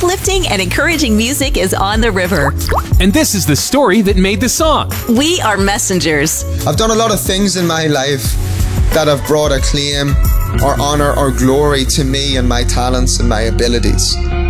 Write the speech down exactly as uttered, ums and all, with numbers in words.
uplifting and encouraging music is on the river. And this is the story that made the song. We are messengers. I've done a lot of things in my life that have brought acclaim or honor or glory to me and my talents and my abilities.